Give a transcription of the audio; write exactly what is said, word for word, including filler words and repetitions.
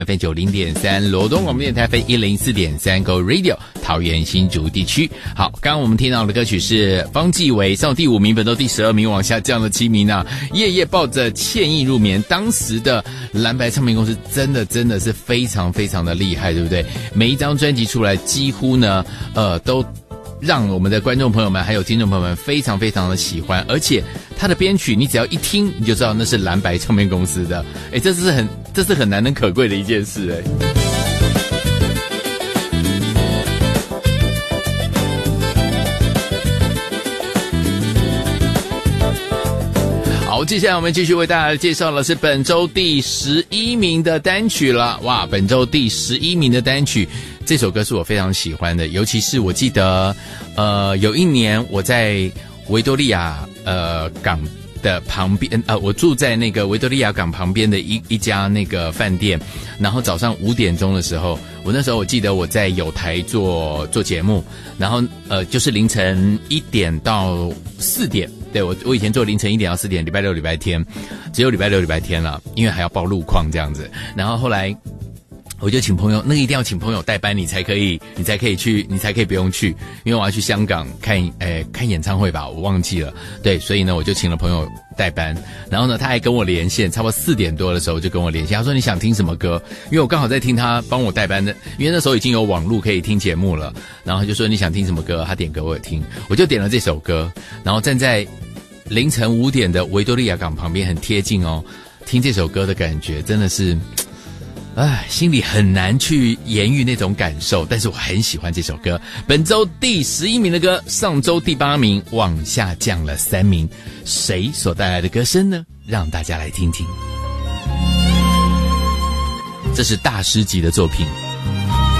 F M 九零点三，罗东广播电台 F M 一零四点三 Go Radio 桃园新竹地区。好，刚刚我们听到的歌曲是方季韦上第五名，本周第十二名，往下降了七名啊。夜夜抱着歉意入眠，当时的蓝白唱片公司真的真的是非常非常的厉害，对不对？每一张专辑出来，几乎呢，呃，都让我们的观众朋友们还有听众朋友们非常非常的喜欢，而且他的编曲你只要一听你就知道那是蓝白唱片公司的，诶，这是很这是很难能可贵的一件事诶。好，接下来我们继续为大家介绍的是本周第十一名的单曲了。哇，本周第十一名的单曲，这首歌是我非常喜欢的，尤其是我记得，呃，有一年我在维多利亚呃港的旁边，呃，我住在那个维多利亚港旁边的一一家那个饭店，然后早上五点钟的时候，我那时候我记得我在友台做做节目，然后呃就是凌晨一点到四点。对，我我以前做凌晨一点到四点，礼拜六礼拜天，只有礼拜六礼拜天了，因为还要报路况这样子。然后后来我就请朋友，那个一定要请朋友代班，你才可以，你才可以去，你才可以不用去，因为我要去香港看，诶看演唱会吧，我忘记了。对，所以呢，我就请了朋友代班。然后呢，他还跟我连线，差不多四点多的时候就跟我连线，他说你想听什么歌？因为我刚好在听他帮我代班的，因为那时候已经有网路可以听节目了。然后就说你想听什么歌？他点给我听，我就点了这首歌，然后站在凌晨五点的维多利亚港旁边，很贴近哦，听这首歌的感觉真的是。唉，心里很难去言喻那种感受，但是我很喜欢这首歌。本周第十一名的歌，上周第八名，往下降了三名。谁所带来的歌声呢？让大家来听听。这是大师级的作品。